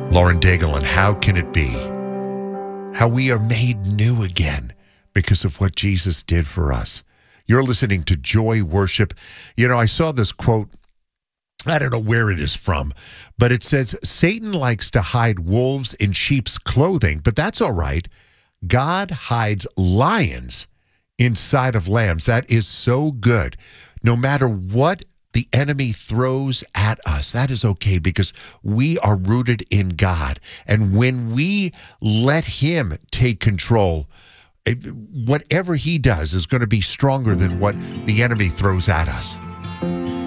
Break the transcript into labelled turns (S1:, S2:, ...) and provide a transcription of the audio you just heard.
S1: Lauren Daigle, and How Can It Be? How we are made new again because of what Jesus did for us. You're listening to Joy Worship. You know, I saw this quote. I don't know where it is from, but it says, Satan likes to hide wolves in sheep's clothing, but that's all right. God hides lions inside of lambs. That is so good. No matter what the enemy throws at us, that is okay because we are rooted in God. And when we let him take control, whatever he does is going to be stronger than what the enemy throws at us.